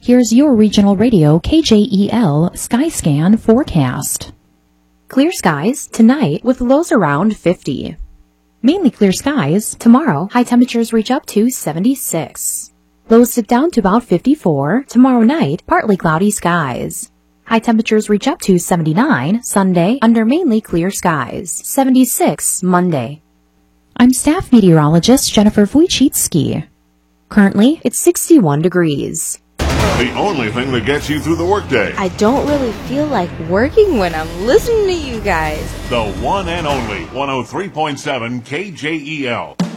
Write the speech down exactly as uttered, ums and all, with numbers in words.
Here's your regional radio K J E L Skyscan forecast. Clear skies tonight with lows around fifty. Mainly clear skies tomorrow. High temperatures reach up to seventy-six. Lows dip down to about fifty-four. Tomorrow night, partly cloudy skies. High temperatures reach up to seventy-nine Sunday under mainly clear skies. seventy-six Monday. I'm staff meteorologist Jennifer Wojcicki. Currently, it's sixty-one degrees. The only thing that gets you through the workday. I don't really feel like working when I'm listening to you guys. The one and only one oh three point seven K J E L.